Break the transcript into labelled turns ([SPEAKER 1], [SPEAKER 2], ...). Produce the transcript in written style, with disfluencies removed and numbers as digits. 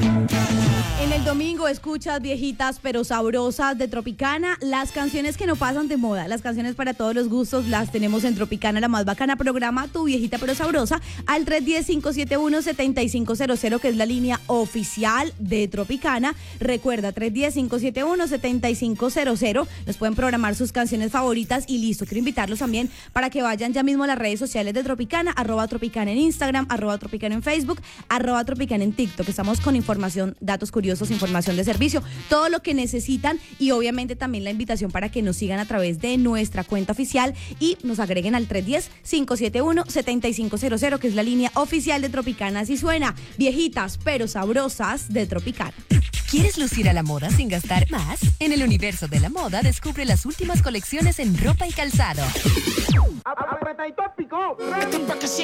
[SPEAKER 1] En el domingo escuchas Viejitas pero Sabrosas de Tropicana, las canciones que no pasan de moda, las canciones para todos los gustos las tenemos en Tropicana, la más bacana. Programa Tu Viejita pero Sabrosa al 310-571-7500, que es la línea oficial de Tropicana. Recuerda, 310-571-7500, nos pueden programar sus canciones favoritas y listo. Quiero invitarlos también para que vayan ya mismo a las redes sociales de Tropicana, @Tropicana en Instagram, @Tropicana en Facebook, @Tropicana en TikTok. Estamos con información, datos curiosos, información de servicio, todo lo que necesitan, y obviamente también la invitación para que nos sigan a través de nuestra cuenta oficial y nos agreguen al 310-571-7500, que es la línea oficial de Tropicana. Así suena, Viejitas pero Sabrosas de Tropicana.
[SPEAKER 2] ¿Quieres lucir a la moda sin gastar más? En el universo de la moda descubre las últimas colecciones en ropa y calzado.
[SPEAKER 3] Apretadito, picó.